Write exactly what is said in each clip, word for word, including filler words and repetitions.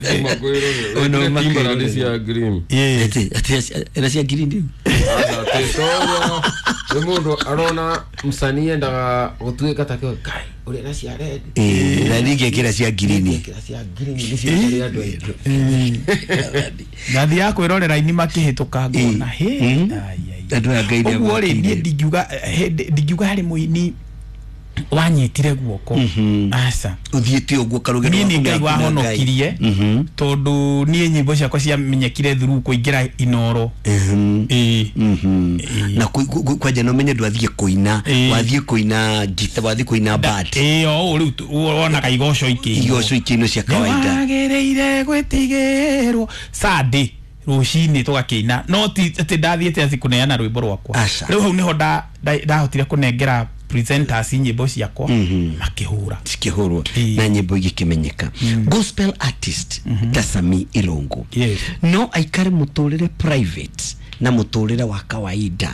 Ono makwiro cia green. Eh, ati era cia green ndio. Asa tesoya. Mundo arona msanii endaga gutuika takio kai. Uri na cia red. Eh, na nige kira cia green. Kira cia green ni cia andu aitũ. Ngathi yako irorera ini makihituka ngona he. Ai ai. Andu angaine. Uguo ri ndingiuga ndingiuga hari muini wanyitire guoko asa uthiete uguo karugero ni ngai wahonokirie tondu ni nyimbo ciakwa cia menyekire thuru kuingira inoro eh na kwaje no menye ndwathie kuina wathie kuina gita wathie kuina bad eh o uri wona kaigoco iki igoco iki no cia kawaida wagereire gwetigirwo sadi rushini tugakina no ti ndathiete athi kuneana rwimbo rwakwa riu hau niho nda ndahotire kunengera presenters nyimbo ciakwa makihura cikihurwo na nyimbo igikimenyeka gospel artist Tasami Ilongo no aikare muturire private na muturire wa kawaida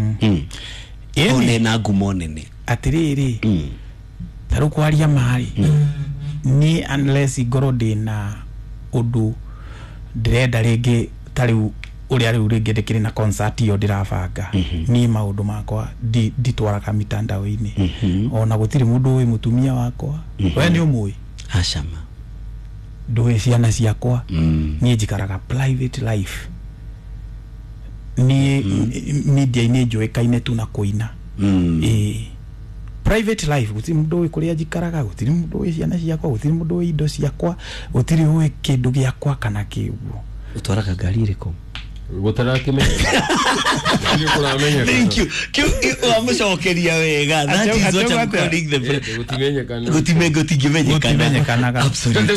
one na ngumo nene atiriri taru kwaria mari ni unless igorode na undu ndirenda ringi tariu uri ari uri ngedekire na concert yo ndirabanga ni maundu makwa nditwaraga mitandao-ini ona gutiri mundu we mutumia wakwa we ni umui ashama nduwe ciana ciakwa ni njikaraga private life ni media ini njoekaine tu na kuina eh private life gutiri mundu we kuria njikaraga gutiri mundu we ciana ciakwa gutiri mundu we indo ciakwa gutiri we kindu giakwa kana kiugo utwaraga ngari iriko gutara kimenya ndio kuramenya thank you wamucokeria wega that is what I'm calling the gutimenya kana gutimenya gutimenya gutimenya kana absolutely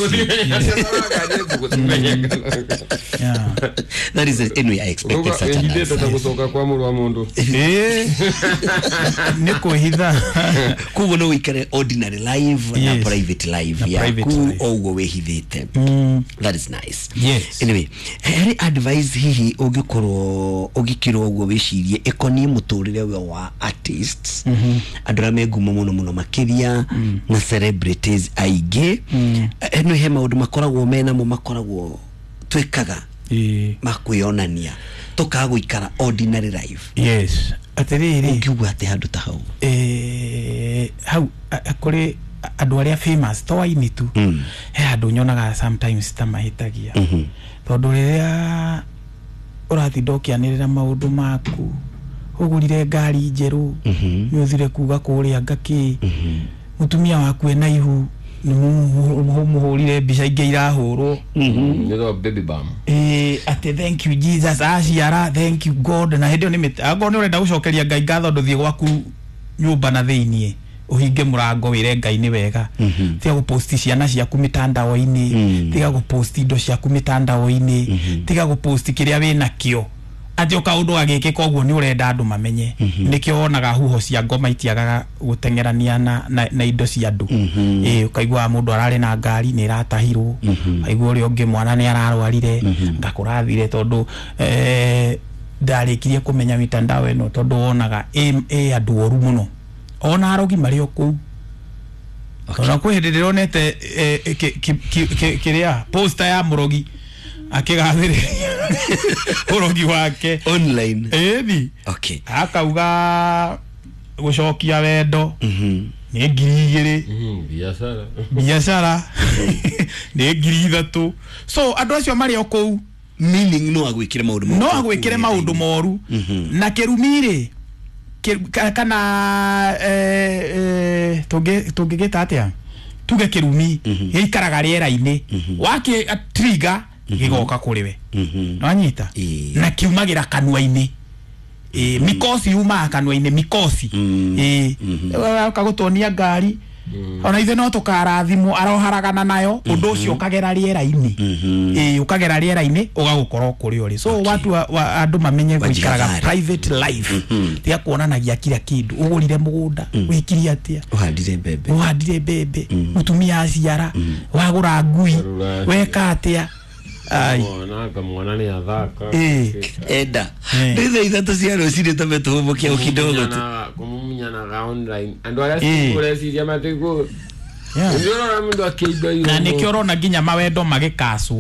gutimenya yeah that is anyway I expected such a thing tata gutoka kwa muru wa mundu eh ni kuhitha kugo no wikare ordinary life na private life ya ku ogo wehithite that is nice yes anyway any advice hihi ugikorwo ugikirwo uguo wicirie ekoni muturire we wa artists andura megumo muno muno makiria na celebrities aige eno he maundu makoragwo mena mo makoragwo twekaga eh makwionania tukaga ikara ordinary life yes atiriri ugiugwa ate handu ta hau eh hau akore andu aria famous toaini tu he andu nyonaga sometimes tamahitagia tondu riria urathi ndokianirira maundu maku ugurire ngari njeru ni uthire kuga kuria ngaki mutumia waku ena ihu ni muhurire mbica inge irahurwo niro baby bam eh ate thank you Jesus aciara thank you God na hendio ni ago ni urenda gucokeria ngai ngatho nduthie gwaku nyumba na thiinie uhinge murango wire ngai ni wega tiga guposti ciana ciaku mitandao-ini tiga guposti indo ciaku mitandao-ini tiga guposti kiria wina kio ati ukaundu agike koguo ni urenda andu mamenye nikio wonaga huho cia ngoma itiagaga gutengerania na na indo cia andu eh ukaigwa mundu arari na ngari ni iratahirwo aigwa uri ungi mwana ni ararwarire ngakurathire tondu eh ndarikirie kumenya mitandao eno tondu wonaga eh andu oru muno ona arogi mario ku ona kwihindira onete kiria poster ya murogi akigathire urogi wake online ethi okay akauga gucokia wendo ni ngiri igiri biashara biashara ni ngiri ithatu so andu acio mari oku meaning no agwikire maundu moru no agwikire maundu moru na kirumire kana eh eh toge toge getatia tuge kirumi ikaraga riera-ini waki trigger gigoka kuriwe no anyita na kiumagira kanwa-ini eh mikosi uma kanwa-ini mikosi eh akagutonia ngari ona ithe no tukarathimo aroharagana nayo undu ucio ukagera riera-ini eh ukagera riera-ini ugagukorwo kuri uri so watu andu mamenye guikaraga private life tia kuonanagia kila kindu ugurire mugunda wikiria atia uhandire bebe uhandire bebe mutumia aciara wagura ngui weka atia ai ona kamwana ni athaka eh enda ndithe ithatu cia ruciri tametuhumukia kidogo tu kumunya na online andu aria sikure ciria matiku Yeah. ndio na mundu akeiba hiyo na nikio rona nginya mawendo magikaswo